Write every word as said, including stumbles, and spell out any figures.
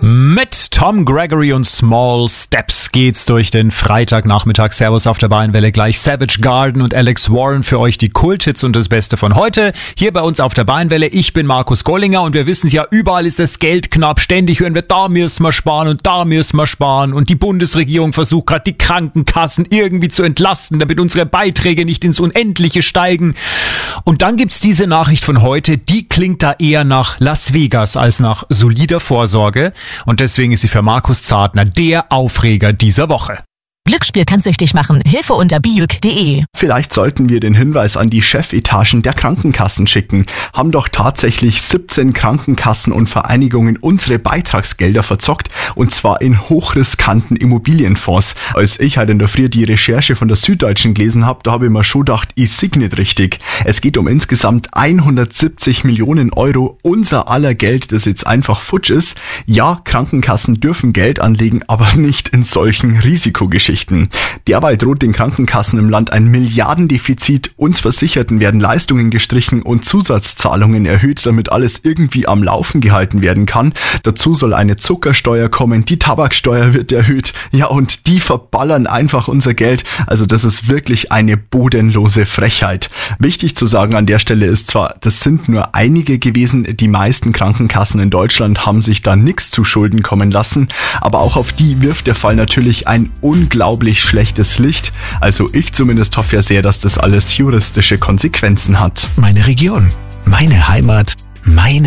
Mit Tom Gregory und Small Steps geht's durch den Freitagnachmittag. Servus auf der Bayernwelle, gleich Savage Garden und Alex Warren für euch die Kulthits und das Beste von heute. Hier bei uns auf der Bayernwelle, ich bin Markus Gollinger und wir wissen's ja, überall ist das Geld knapp. Ständig hören wir, da müssen wir sparen und da müssen wir sparen. Und die Bundesregierung versucht gerade die Krankenkassen irgendwie zu entlasten, damit unsere Beiträge nicht ins Unendliche steigen. Und dann gibt's diese Nachricht von heute, die klingt da eher nach Las Vegas als nach solider Vorsorge. Und deswegen ist sie für Markus Zartner der Aufreger dieser Woche. Glücksspiel kann süchtig machen. Hilfe unter biuk punkt de. Vielleicht sollten wir den Hinweis an die Chefetagen der Krankenkassen schicken. Haben doch tatsächlich siebzehn Krankenkassen und Vereinigungen unsere Beitragsgelder verzockt, und zwar in hochriskanten Immobilienfonds. Als ich halt in der Früh die Recherche von der Süddeutschen gelesen habe, da habe ich mir schon gedacht, ich sehe nicht richtig. Es geht um insgesamt hundertsiebzig Millionen Euro, unser aller Geld, das jetzt einfach futsch ist. Ja, Krankenkassen dürfen Geld anlegen, aber nicht in solchen Risikogeschichten. Derweil droht den Krankenkassen im Land ein Milliardendefizit, uns Versicherten werden Leistungen gestrichen und Zusatzzahlungen erhöht, damit alles irgendwie am Laufen gehalten werden kann. Dazu soll eine Zuckersteuer kommen, die Tabaksteuer wird erhöht, ja, und die verballern einfach unser Geld. Also das ist wirklich eine bodenlose Frechheit. Wichtig zu sagen an der Stelle ist zwar, das sind nur einige gewesen, die meisten Krankenkassen in Deutschland haben sich da nichts zu Schulden kommen lassen, aber auch auf die wirft der Fall natürlich ein unglaublich schlechtes Licht. Also ich zumindest hoffe ja sehr, dass das alles juristische Konsequenzen hat. Meine Region, meine Heimat, meine